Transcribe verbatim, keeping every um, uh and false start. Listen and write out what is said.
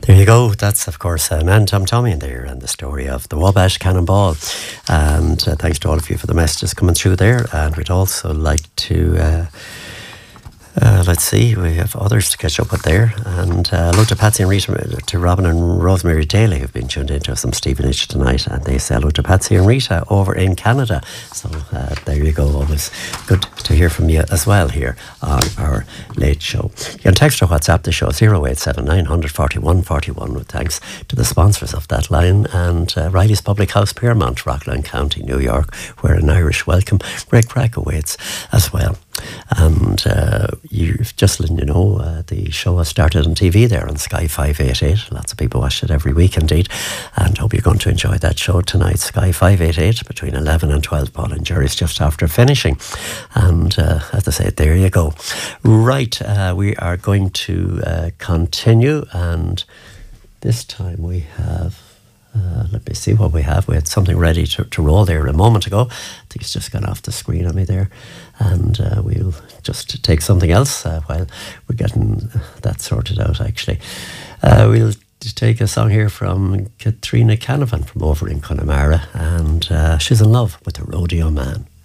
There you go. That's, of course, uh, man Tom Tommy in there and the story of the Wabash Cannonball. And uh, thanks to all of you for the messages coming through there. And we'd also like to... Uh, Uh, let's see, we have others to catch up with there. And uh, hello to Patsy and Rita, to Robin and Rosemary Daly, who've been tuned into some Stevenage tonight. And they say hello to Patsy and Rita over in Canada. So uh, there you go. Always good to hear from you as well here on our late show. You can text or WhatsApp the show zero eight seven nine forty-one forty-one with thanks to the sponsors of that line and uh, Riley's Public House, Piermont, Rockland County, New York, where an Irish welcome great crack awaits as well. And uh, you've just letting you know, uh, the show has started on T V there on Sky five eighty-eight. Lots of people watch it every week indeed, and hope you're going to enjoy that show tonight. Sky five eighty-eight between eleven and twelve. Paul and Jerry's just after finishing. And uh, as I said, there you go. Right, uh, we are going to uh, continue, and this time we have... Uh, let me see what we have. We had something ready to, to roll there a moment ago. I think it's just gone off the screen on me there. And uh, we'll just take something else uh, while we're getting that sorted out, actually. Uh, we'll take a song here from Katrina Canavan from over in Connemara. And uh, she's in love with the rodeo man.